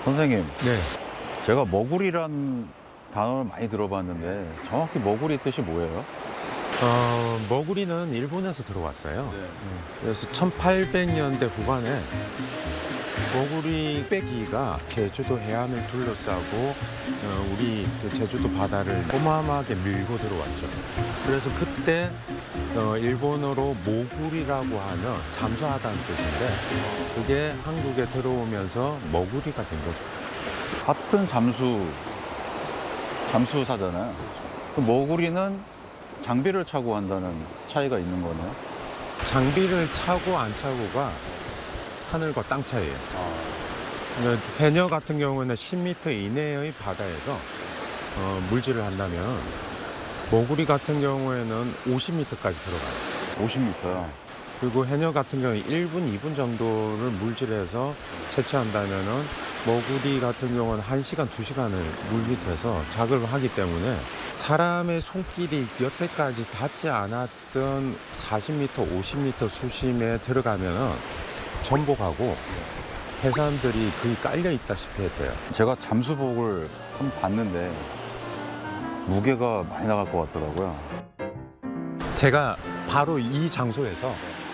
선생님, 네. 제가 머구리란 단어를 많이 들어봤는데 정확히 머구리 뜻이 뭐예요? 머구리는 일본에서 들어왔어요. 네. 그래서 1800년대 후반에 머구리 빼기가 제주도 해안을 둘러싸고 우리 그 제주도 바다를 어마어마하게 밀고 들어왔죠. 그래서 그때 일본어로 모구리라고 하면 잠수하다는 뜻인데 그게 한국에 들어오면서 머구리가 된 거죠. 같은 잠수사잖아요. 그 머구리는 장비를 차고 한다는 차이가 있는 거네요. 장비를 차고 안 차고가 하늘과 땅 차이예요. 해녀 같은 경우는 10m 이내의 바다에서 물질을 한다면 머구리 같은 경우에는 50m까지 들어가요. 50m요. 그리고 해녀 같은 경우에 1분, 2분 정도를 물질해서 채취한다면은 머구리 같은 경우는 1시간, 2시간을 물 밑에서 작업을 하기 때문에 사람의 손길이 여태까지 닿지 않았던 40m, 50m 수심에 들어가면은 전복하고 해산들이 거의 깔려 있다시피 했대요. 제가 잠수복을 한번 봤는데 무게가 많이 나갈 것 같더라고요. 제가 바로 이 장소에서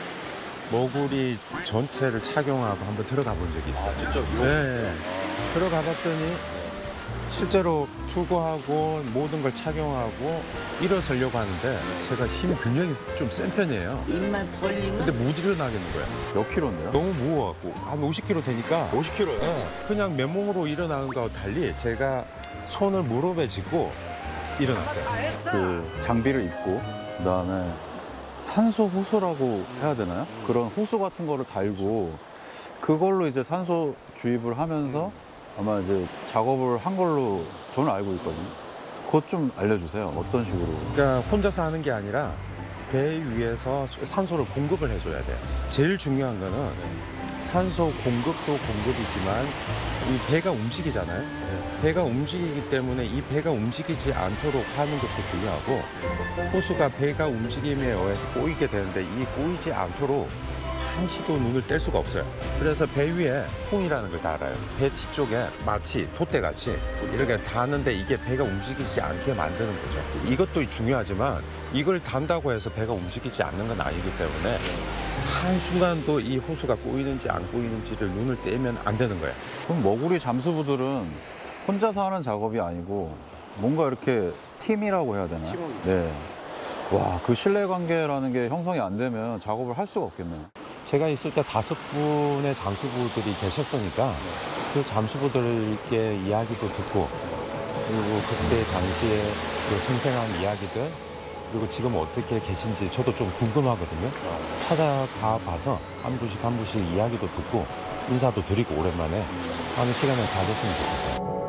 머구리 전체를 착용하고 한번 들어가 본 적이 있어요. 직접 네. 들어가 봤더니 실제로 투구하고 모든 걸 착용하고 일어서려고 하는데 제가 힘 근력이 좀 센 편이에요. 입만 벌리면 근데 못 일어나겠는 거야. 몇 킬로인데요? 너무 무거워갖고 한 50kg 되니까 50킬로요? 그냥 맨몸으로 일어나는 거와 달리 제가 손을 무릎에 짚고 일어났어요. 그 장비를 입고 그다음에 산소 호수라고 해야 되나요? 그런 호수 같은 거를 달고 그걸로 이제 산소 주입을 하면서 아마 이제 작업을 한 걸로 저는 알고 있거든요. 그것 좀 알려주세요. 어떤 식으로? 그러니까 혼자서 하는 게 아니라 배 위에서 산소를 공급을 해줘야 돼요. 제일 중요한 거는 산소 공급도 공급이지만 이 배가 움직이잖아요. 배가 움직이기 때문에 이 배가 움직이지 않도록 하는 것도 중요하고 호수가 배가 움직임에 의해서 꼬이게 되는데 이 꼬이지 않도록 한시도 눈을 뗄 수가 없어요. 그래서 배 위에 풍이라는 걸 달아요. 배 뒤쪽에 마치 돛대같이 이렇게 다는데 이게 배가 움직이지 않게 만드는 거죠. 이것도 중요하지만 이걸 단다고 해서 배가 움직이지 않는 건 아니기 때문에 한순간도 이 호수가 꼬이는지 안 꼬이는지를 눈을 떼면 안 되는 거예요. 그럼 머구리 잠수부들은 혼자서 하는 작업이 아니고 뭔가 이렇게 팀이라고 해야 되나요? 네. 와, 그 신뢰관계라는 게 형성이 안 되면 작업을 할 수가 없겠네요. 제가 있을 때 5분의 잠수부들이 계셨으니까 그 잠수부들께 이야기도 듣고 그리고 그때 당시에 그 생생한 이야기들 그리고 지금 어떻게 계신지 저도 좀 궁금하거든요. 찾아가 봐서 한 분씩 이야기도 듣고 인사도 드리고 오랜만에 하는 시간을 가졌으면 좋겠어요.